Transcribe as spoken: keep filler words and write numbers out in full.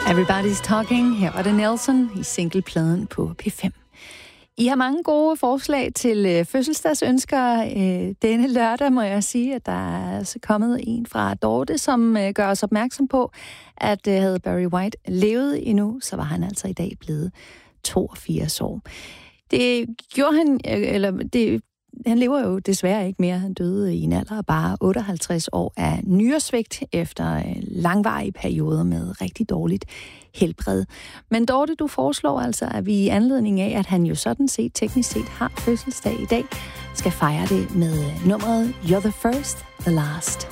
Everybody's Talking. Her var det Nelson i singlepladen på P fem. I har mange gode forslag til øh, fødselsdagsønsker. Øh, denne lørdag må jeg sige, at der er altså kommet en fra Dorte, som øh, gør os opmærksom på, at øh, havde Barry White levet endnu, så var han altså i dag blevet toogfirs år. Det gjorde han, øh, eller det... Han lever jo desværre ikke mere. Han døde i en alder af bare otteoghalvtreds år af nyresvigt efter langvarige perioder med rigtig dårligt helbred. Men Dorte, du foreslår altså, at vi i anledning af, at han jo sådan set teknisk set har fødselsdag i dag, skal fejre det med nummeret You're the First, the Last.